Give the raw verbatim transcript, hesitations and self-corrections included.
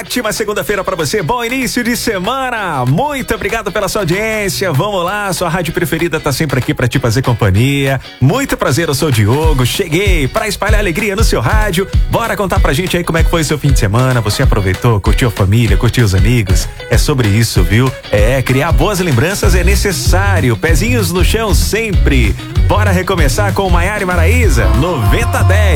ótima segunda-feira pra você, bom início de semana, muito obrigado pela sua audiência, vamos lá, sua rádio preferida tá sempre aqui pra te fazer companhia, muito prazer, eu sou o Diogo, cheguei pra espalhar alegria no seu rádio, bora contar pra gente aí como é que foi o seu fim de semana, você aproveitou, curtiu a família, curtiu os amigos, é sobre isso, viu? É, criar boas lembranças é necessário, pezinhos no chão sempre, bora recomeçar com Maiara e Maraísa, noventa dez.